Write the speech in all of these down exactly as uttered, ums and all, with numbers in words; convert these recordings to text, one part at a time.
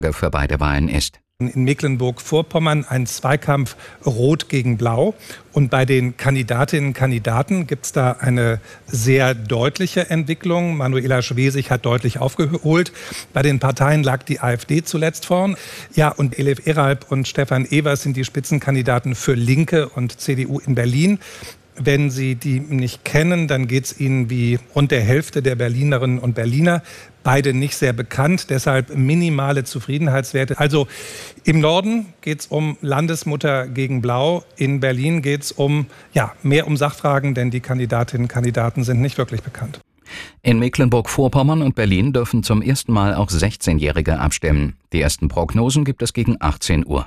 für beide Wahlen ist. In Mecklenburg-Vorpommern ein Zweikampf Rot gegen Blau. Und bei den Kandidatinnen und Kandidaten gibt es da eine sehr deutliche Entwicklung. Manuela Schwesig hat deutlich aufgeholt. Bei den Parteien lag die AfD zuletzt vorn. Ja, und Elif Eralp und Stefan Evers sind die Spitzenkandidaten für Linke und C D U in Berlin. Wenn Sie die nicht kennen, dann geht es Ihnen wie rund der Hälfte der Berlinerinnen und Berliner. Beide nicht sehr bekannt, deshalb minimale Zufriedenheitswerte. Also im Norden geht es um Landesmutter gegen Blau. In Berlin geht es um, ja, mehr um Sachfragen, denn die Kandidatinnen und Kandidaten sind nicht wirklich bekannt. In Mecklenburg-Vorpommern und Berlin dürfen zum ersten Mal auch sechzehnjährige abstimmen. Die ersten Prognosen gibt es gegen achtzehn Uhr.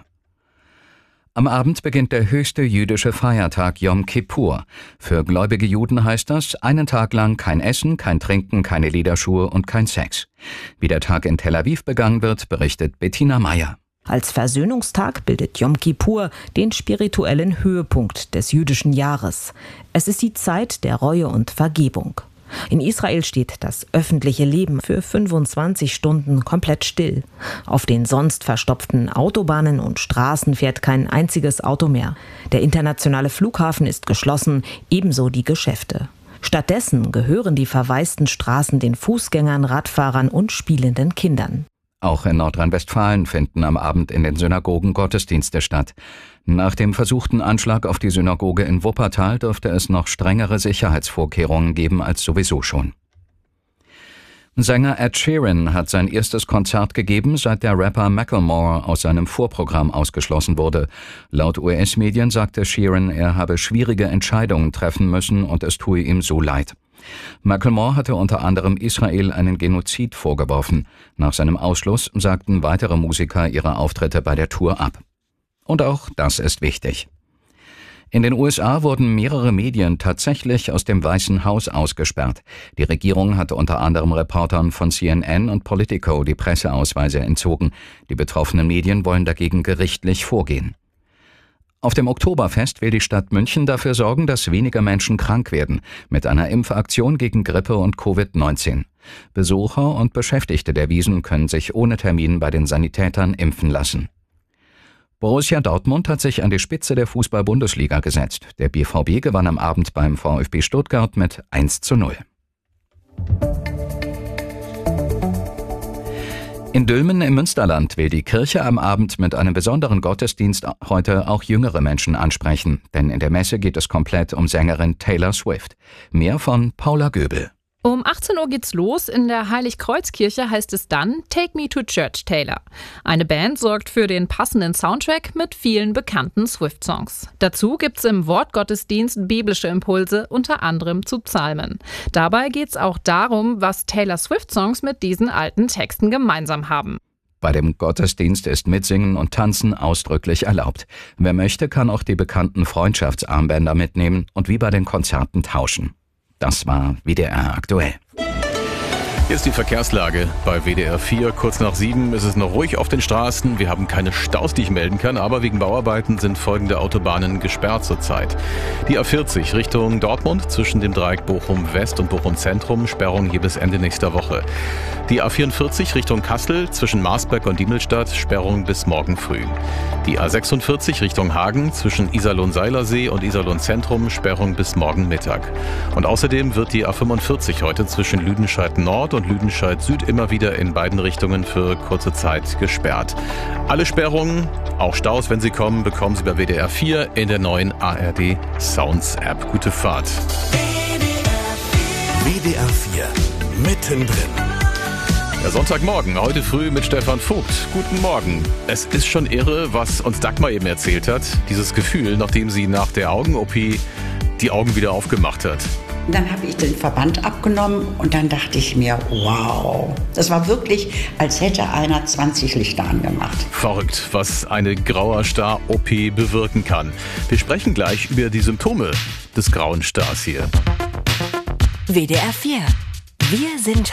Am Abend beginnt der höchste jüdische Feiertag Yom Kippur. Für gläubige Juden heißt das, einen Tag lang kein Essen, kein Trinken, keine Lederschuhe und kein Sex. Wie der Tag in Tel Aviv begangen wird, berichtet Bettina Meyer. Als Versöhnungstag bildet Yom Kippur den spirituellen Höhepunkt des jüdischen Jahres. Es ist die Zeit der Reue und Vergebung. In Israel steht das öffentliche Leben für fünfundzwanzig Stunden komplett still. Auf den sonst verstopften Autobahnen und Straßen fährt kein einziges Auto mehr. Der internationale Flughafen ist geschlossen, ebenso die Geschäfte. Stattdessen gehören die verwaisten Straßen den Fußgängern, Radfahrern und spielenden Kindern. Auch in Nordrhein-Westfalen finden am Abend in den Synagogen Gottesdienste statt. Nach dem versuchten Anschlag auf die Synagoge in Wuppertal dürfte es noch strengere Sicherheitsvorkehrungen geben als sowieso schon. Sänger Ed Sheeran hat sein erstes Konzert gegeben, seit der Rapper Macklemore aus seinem Vorprogramm ausgeschlossen wurde. Laut U S-Medien sagte Sheeran, er habe schwierige Entscheidungen treffen müssen und es tue ihm so leid. Macklemore hatte unter anderem Israel einen Genozid vorgeworfen. Nach seinem Ausschluss sagten weitere Musiker ihre Auftritte bei der Tour ab. Und auch das ist wichtig. In den U S A wurden mehrere Medien tatsächlich aus dem Weißen Haus ausgesperrt. Die Regierung hat unter anderem Reportern von C N N und Politico die Presseausweise entzogen. Die betroffenen Medien wollen dagegen gerichtlich vorgehen. Auf dem Oktoberfest will die Stadt München dafür sorgen, dass weniger Menschen krank werden, mit einer Impfaktion gegen Grippe und Covid neunzehn. Besucher und Beschäftigte der Wiesn können sich ohne Termin bei den Sanitätern impfen lassen. Borussia Dortmund hat sich an die Spitze der Fußball-Bundesliga gesetzt. Der B V B gewann am Abend beim VfB Stuttgart mit eins zu null. In Dülmen im Münsterland will die Kirche am Abend mit einem besonderen Gottesdienst heute auch jüngere Menschen ansprechen. Denn in der Messe geht es komplett um Sängerin Taylor Swift. Mehr von Paula Göbel. Um achtzehn Uhr geht's los. In der Heiligkreuzkirche heißt es dann Take Me to Church, Taylor. Eine Band sorgt für den passenden Soundtrack mit vielen bekannten Swift-Songs. Dazu gibt's im Wortgottesdienst biblische Impulse, unter anderem zu Psalmen. Dabei geht's auch darum, was Taylor Swift-Songs mit diesen alten Texten gemeinsam haben. Bei dem Gottesdienst ist Mitsingen und Tanzen ausdrücklich erlaubt. Wer möchte, kann auch die bekannten Freundschaftsarmbänder mitnehmen und wie bei den Konzerten tauschen. Das war W D R aktuell. Hier ist die Verkehrslage bei W D R vier. Kurz nach sieben ist es noch ruhig auf den Straßen. Wir haben keine Staus, die ich melden kann, aber wegen Bauarbeiten sind folgende Autobahnen gesperrt zurzeit. Die A vierzig Richtung Dortmund zwischen dem Dreieck Bochum West und Bochum Zentrum, Sperrung hier bis Ende nächster Woche. Die A vierundvierzig Richtung Kassel zwischen Marsberg und Diemelstadt, Sperrung bis morgen früh. Die A sechsundvierzig Richtung Hagen zwischen Iserlohn-Seilersee und Iserlohn Zentrum, Sperrung bis morgen Mittag. Und außerdem wird die A fünfundvierzig heute zwischen Lüdenscheid Nord und Lüdenscheid Süd immer wieder in beiden Richtungen für kurze Zeit gesperrt. Alle Sperrungen, auch Staus, wenn sie kommen, bekommen Sie bei W D R vier in der neuen A R D Sounds App. Gute Fahrt. W D R vier, mittendrin. Ja, Sonntagmorgen, heute früh mit Stefan Vogt. Guten Morgen. Es ist schon irre, was uns Dagmar eben erzählt hat. Dieses Gefühl, nachdem sie nach der Augen-O P die Augen wieder aufgemacht hat. Dann habe ich den Verband abgenommen und dann dachte ich mir, wow. Das war wirklich, als hätte einer zwanzig Lichter angemacht. Verrückt, was eine Grauer Star-O P bewirken kann. Wir sprechen gleich über die Symptome des Grauen Stars hier. W D R vier. Wir sind